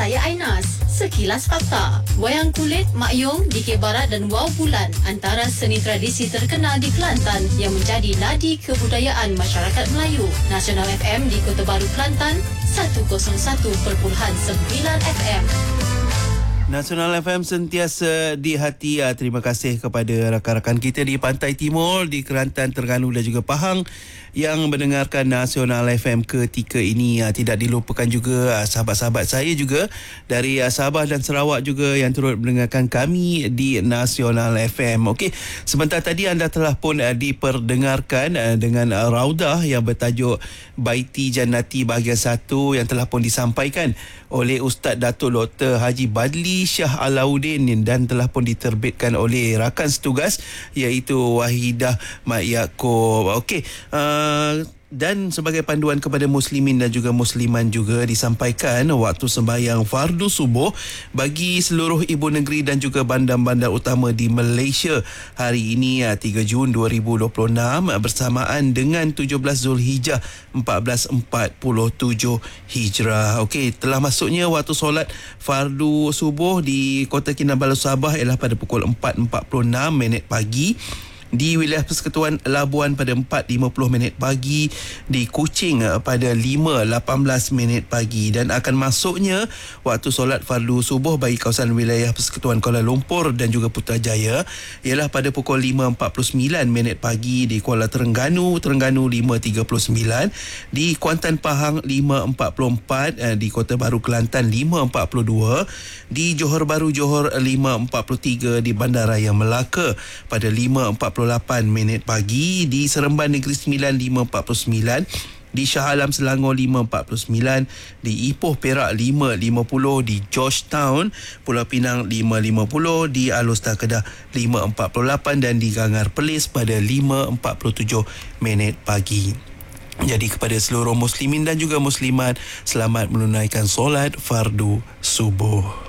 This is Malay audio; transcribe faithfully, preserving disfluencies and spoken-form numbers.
saya Ainas. Sekilas fakta. Wayang kulit, Mak Yong, D K Barat dan Wow Bulan antara seni tradisi terkenal di Kelantan yang menjadi nadi kebudayaan masyarakat Melayu. Nasional F M di Kota Baru Kelantan seratus satu perpuluhan sembilan F M. Nasional F M sentiasa di hati. Terima kasih kepada rakan-rakan kita di Pantai Timur, di Kelantan, Terengganu dan juga Pahang yang mendengarkan Nasional F M ketika ini. Tidak dilupakan juga sahabat-sahabat saya juga dari Sabah dan Sarawak juga yang turut mendengarkan kami di Nasional F M. Okey, sebentar tadi anda telah pun diperdengarkan dengan raudah yang bertajuk Baiti Jannati bahagian satu yang telah pun disampaikan oleh Ustaz Datuk Doktor Haji Badli Shah Alauddin dan telah pun diterbitkan oleh rakan setugas iaitu Wahidah Mat Yaakob. Okey, uh, dan sebagai panduan kepada muslimin dan juga musliman juga disampaikan waktu sembahyang fardu subuh bagi seluruh ibu negeri dan juga bandar-bandar utama di Malaysia hari ini tiga Jun dua ribu dua puluh enam bersamaan dengan tujuh belas Zulhijjah seribu empat ratus empat puluh tujuh Hijrah. Okey, telah masuknya waktu solat fardu subuh di Kota Kinabalu Sabah ialah pada pukul empat empat puluh enam minit pagi. Di wilayah Persekutuan Labuan pada empat lima puluh minit pagi, di Kuching pada lima lapan belas minit pagi, dan akan masuknya waktu solat fardu subuh bagi kawasan wilayah Persekutuan Kuala Lumpur dan juga Putrajaya ialah pada pukul lima empat puluh sembilan minit pagi di Kuala Terengganu, Terengganu lima tiga puluh sembilan, di Kuantan Pahang lima empat puluh empat, di Kota Baru Kelantan lima empat puluh dua, di Johor Bahru Johor lima empat puluh tiga, di Bandaraya Melaka pada lima empat puluh lapan minit pagi, di Seremban Negeri Sembilan lima empat puluh sembilan, di Shah Alam Selangor lima empat puluh sembilan, di Ipoh Perak lima lima puluh, di Georgetown Pulau Pinang lima lima puluh, di Alor Kedah lima empat puluh lapan dan di Gangar Perlis pada lima empat puluh tujuh minit pagi. Jadi kepada seluruh muslimin dan juga muslimat, selamat menunaikan solat fardu subuh.